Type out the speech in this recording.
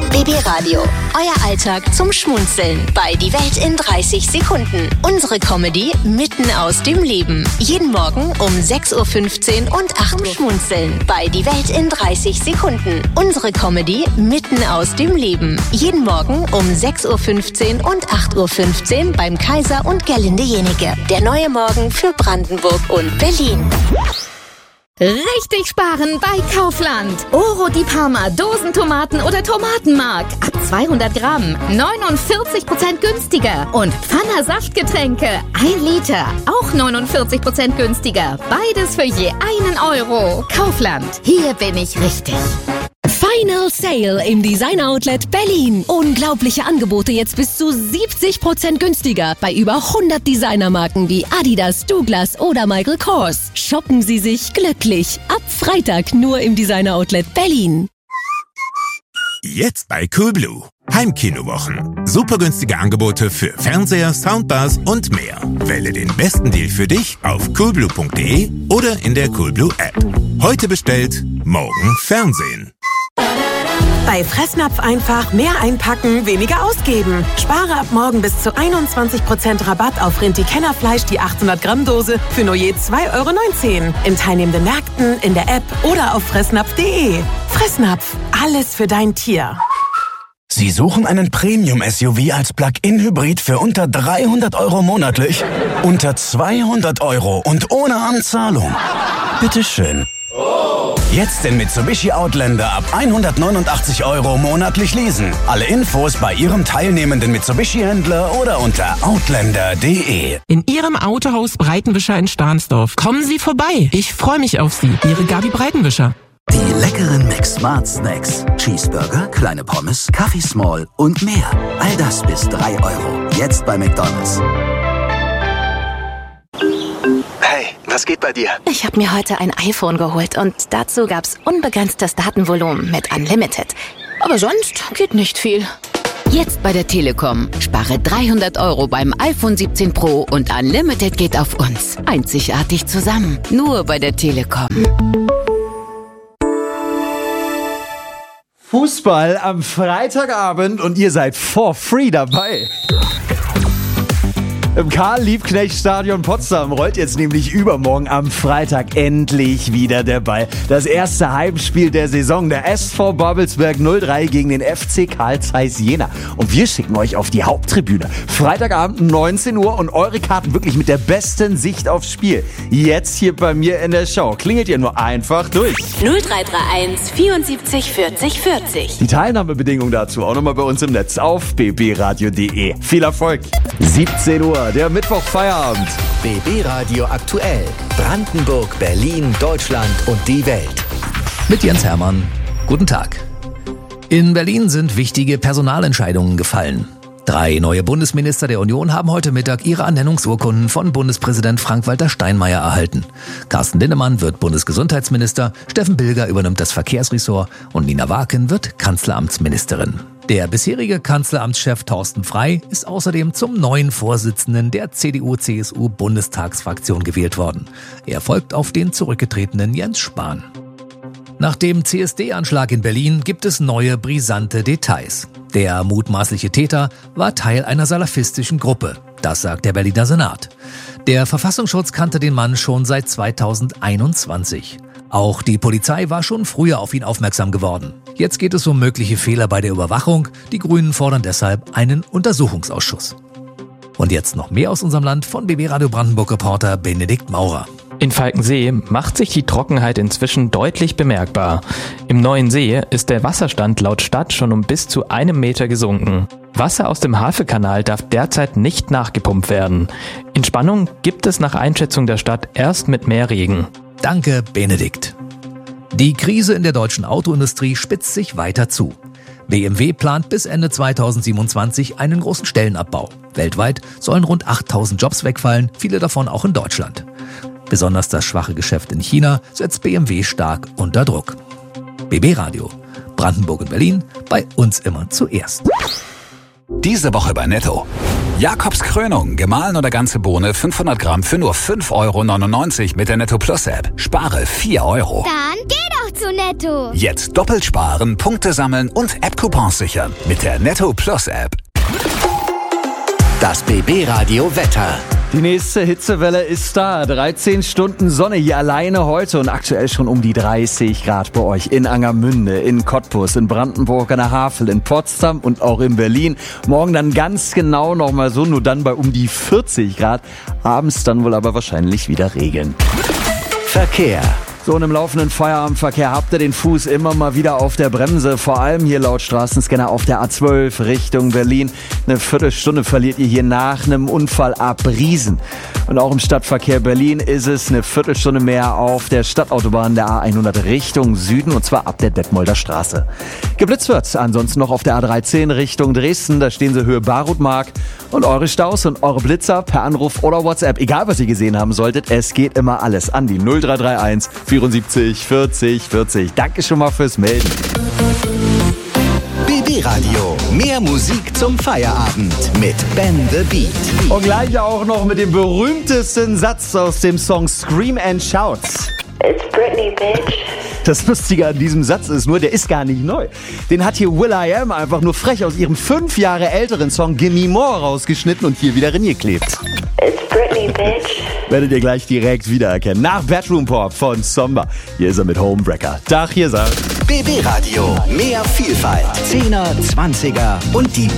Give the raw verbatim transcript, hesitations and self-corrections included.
B B Radio. Euer Alltag zum Schmunzeln bei Die Welt in dreißig Sekunden. Unsere Comedy mitten aus dem Leben. Jeden Morgen um sechs Uhr fünfzehn und acht Uhr Schmunzeln bei Die Welt in dreißig Sekunden. Unsere Comedy mitten aus dem Leben. Jeden Morgen um sechs Uhr fünfzehn und acht Uhr fünfzehn beim Kaiser und Gerlinde Jenike. Der neue Morgen für Brandenburg und Berlin. Richtig sparen bei Kaufland. Oro di Parma, Dosentomaten oder Tomatenmark. Ab zweihundert Gramm, neunundvierzig Prozent günstiger. Und Pfanner Saftgetränke, ein Liter, auch neunundvierzig Prozent günstiger. Beides für je einen Euro. Kaufland, hier bin ich richtig. Final Sale im Designer Outlet Berlin. Unglaubliche Angebote jetzt bis zu siebzig Prozent günstiger bei über hundert Designermarken wie Adidas, Douglas oder Michael Kors. Shoppen Sie sich glücklich. Ab Freitag nur im Designer Outlet Berlin. Jetzt bei Coolblue. Heimkinowochen. Super günstige Angebote für Fernseher, Soundbars und mehr. Wähle den besten Deal für dich auf coolblue punkt de oder in der Coolblue App. Heute bestellt, morgen Fernsehen. Bei Fressnapf einfach mehr einpacken, weniger ausgeben. Spare ab morgen bis zu einundzwanzig Prozent Rabatt auf Rinti-Kennerfleisch, die achthundert Gramm Dose für nur je zwei Euro neunzehn. In teilnehmenden Märkten, in der App oder auf fressnapf punkt de. Fressnapf, alles für dein Tier. Sie suchen einen Premium-S U V als Plug-in-Hybrid für unter dreihundert Euro monatlich? Unter zweihundert Euro und ohne Anzahlung? Bitteschön. Jetzt den Mitsubishi Outlander ab hundertneunundachtzig Euro monatlich leasen. Alle Infos bei Ihrem teilnehmenden Mitsubishi-Händler oder unter outlander punkt de. In Ihrem Autohaus Breitenwischer in Stahnsdorf. Kommen Sie vorbei. Ich freue mich auf Sie. Ihre Gabi Breitenwischer. Die leckeren Mac Smart Snacks. Cheeseburger, kleine Pommes, Kaffee Small und mehr. All das bis drei Euro. Jetzt bei McDonald's. Hey, was geht bei dir? Ich habe mir heute ein iPhone geholt und dazu gab's unbegrenztes Datenvolumen mit Unlimited. Aber sonst geht nicht viel. Jetzt bei der Telekom. Spare dreihundert Euro beim iPhone siebzehn Pro und Unlimited geht auf uns. Einzigartig zusammen. Nur bei der Telekom. Fußball am Freitagabend und ihr seid for free dabei. Im Karl-Liebknecht-Stadion Potsdam rollt jetzt nämlich übermorgen am Freitag endlich wieder der Ball. Das erste Heimspiel der Saison, der S V Babelsberg null drei gegen den F C Carl Zeiss Jena. Und wir schicken euch auf die Haupttribüne. Freitagabend neunzehn Uhr und eure Karten wirklich mit der besten Sicht aufs Spiel. Jetzt hier bei mir in der Show. Klingelt ihr nur einfach durch. null drei drei eins vierundsiebzig vierzig vierzig. Die Teilnahmebedingungen dazu auch nochmal bei uns im Netz auf b b radio punkt de. Viel Erfolg. siebzehn Uhr. Der Mittwoch-Feierabend. B B Radio aktuell. Brandenburg, Berlin, Deutschland und die Welt. Mit Jens Hermann. Guten Tag. In Berlin sind wichtige Personalentscheidungen gefallen. Drei neue Bundesminister der Union haben heute Mittag ihre Ernennungsurkunden von Bundespräsident Frank-Walter Steinmeier erhalten. Carsten Linnemann wird Bundesgesundheitsminister, Steffen Bilger übernimmt das Verkehrsressort und Nina Waken wird Kanzleramtsministerin. Der bisherige Kanzleramtschef Thorsten Frey ist außerdem zum neuen Vorsitzenden der C D U C S U Bundestagsfraktion gewählt worden. Er folgt auf den zurückgetretenen Jens Spahn. Nach dem C S D-Anschlag in Berlin gibt es neue brisante Details. Der mutmaßliche Täter war Teil einer salafistischen Gruppe. Das sagt der Berliner Senat. Der Verfassungsschutz kannte den Mann schon seit zweitausendeinundzwanzig. Auch die Polizei war schon früher auf ihn aufmerksam geworden. Jetzt geht es um mögliche Fehler bei der Überwachung. Die Grünen fordern deshalb einen Untersuchungsausschuss. Und jetzt noch mehr aus unserem Land von B B Radio Brandenburg-Reporter Benedikt Maurer. In Falkensee macht sich die Trockenheit inzwischen deutlich bemerkbar. Im neuen See ist der Wasserstand laut Stadt schon um bis zu einem Meter gesunken. Wasser aus dem Havelkanal darf derzeit nicht nachgepumpt werden. Entspannung gibt es nach Einschätzung der Stadt erst mit mehr Regen. Danke, Benedikt. Die Krise in der deutschen Autoindustrie spitzt sich weiter zu. B M W plant bis Ende zweitausendsiebenundzwanzig einen großen Stellenabbau. Weltweit sollen rund achttausend Jobs wegfallen, viele davon auch in Deutschland. Besonders das schwache Geschäft in China setzt B M W stark unter Druck. B B Radio, Brandenburg und Berlin, bei uns immer zuerst. Diese Woche bei Netto. Jakobs Krönung, gemahlen oder ganze Bohne, fünfhundert Gramm für nur fünf Euro neunundneunzig mit der Netto Plus App. Spare vier Euro. Dann geh doch zu Netto. Jetzt doppelt sparen, Punkte sammeln und App-Coupons sichern mit der Netto Plus App. Das B B-Radio Wetter. Die nächste Hitzewelle ist da. dreizehn Stunden Sonne hier alleine heute und aktuell schon um die dreißig Grad bei euch in Angermünde, in Cottbus, in Brandenburg an der Havel, in Potsdam und auch in Berlin. Morgen dann ganz genau nochmal so, nur dann bei um die vierzig Grad. Abends dann wohl aber wahrscheinlich wieder Regen. Verkehr. So, und im laufenden Feierabendverkehr habt ihr den Fuß immer mal wieder auf der Bremse. Vor allem hier laut Straßenscanner auf der A zwölf Richtung Berlin. Eine Viertelstunde verliert ihr hier nach einem Unfall ab Riesen. Und auch im Stadtverkehr Berlin ist es eine Viertelstunde mehr auf der Stadtautobahn der A hundert Richtung Süden, und zwar ab der Detmolder Straße. Geblitzt wird ansonsten noch auf der A dreizehn Richtung Dresden. Da stehen sie Höhe Barutmark. Und eure Staus und eure Blitzer per Anruf oder WhatsApp, egal was ihr gesehen haben solltet, es geht immer alles an die null drei drei eins vierundsiebzig vierzig vierzig. Danke schon mal fürs Melden. B B-Radio. Mehr Musik zum Feierabend mit Ben the Beat. Und gleich auch noch mit dem berühmtesten Satz aus dem Song Scream and Shout. It's Britney, bitch. Das Lustige an diesem Satz ist nur, der ist gar nicht neu. Den hat hier will.i.am einfach nur frech aus ihrem fünf Jahre älteren Song Gimme More rausgeschnitten und hier wieder reingeklebt. It's Britney, bitch. Werdet ihr gleich direkt wiedererkennen. Nach Bedroom Pop von Somba. Hier ist er mit Homewrecker. Tag, hier ist er. B B-Radio. Mehr Vielfalt. Zehner, Zwanziger und die